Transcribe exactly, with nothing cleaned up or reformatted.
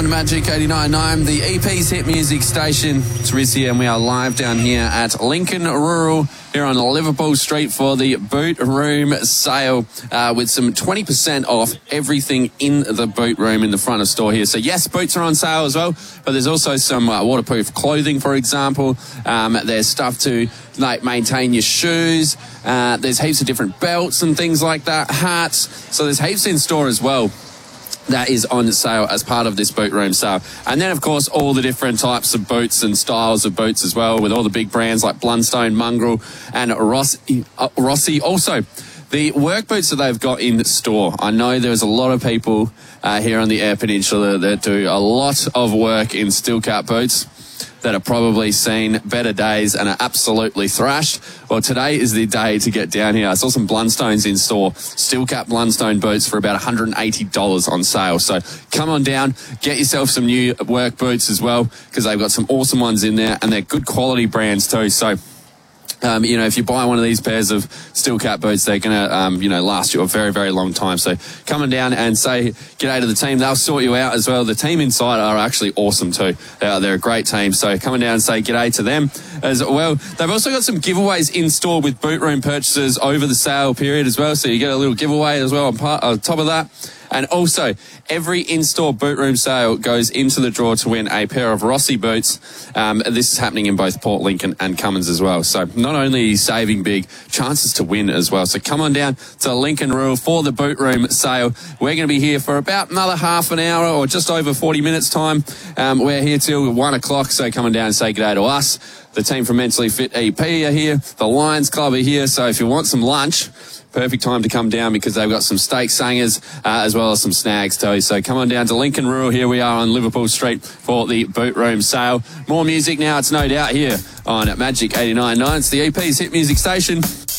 Magic eighty-nine point nine, the E P's hit music station. It's Riz here, and we are live down here at Lincoln Rural here on Liverpool Street for the boot room sale uh, with some twenty percent off everything in the boot room in the front of store here. So yes, boots are on sale as well, but there's also some uh, waterproof clothing, for example. Um, there's stuff to like maintain your shoes. Uh, there's heaps of different belts and things like that, hats. So there's heaps in store as well that is on sale as part of this boot room sale. And then, of course, all the different types of boots and styles of boots as well, with all the big brands like Blundstone, Mongrel, and Rossi. Uh, Rossi. Also, the work boots that they've got in store. I know there's a lot of people uh, here on the Eyre Peninsula that do a lot of work in steel cap boots that have probably seen better days and are absolutely thrashed. Well, today is the day to get down here. I saw some Blundstones in store, steel cap Blundstone boots for about one hundred eighty dollars on sale. So come on down, get yourself some new work boots as well, because they've got some awesome ones in there, and they're good quality brands too. So Um, you know, if you buy one of these pairs of steel cap boots, they're going to, um, you know, last you a very, very long time. So come on down and say g'day to the team. They'll sort you out as well. The team inside are actually awesome too. Uh, they're a great team. So come on down and say g'day to them as well. They've also got some giveaways in store with boot room purchases over the sale period as well. So you get a little giveaway as well on, part, on top of that. And also, every in-store boot room sale goes into the draw to win a pair of Rossi boots. Um, this is happening in both Port Lincoln and Cummins as well. So not only are you saving big, chances to win as well. So come on down to Lincoln Rural for the boot room sale. We're going to be here for about another half an hour or just over forty minutes time. Um, we're here till one o'clock, so come on down and say g'day to us. The team from Mentally Fit E P are here. The Lions Club are here. So if you want some lunch, perfect time to come down, because they've got some steak sangers uh, as well as some snags too. So come on down to Lincoln Rural. Here we are on Liverpool Street for the boot room sale. More music now, it's no doubt, here on Magic eighty-nine point nine. It's the E P's hit music station.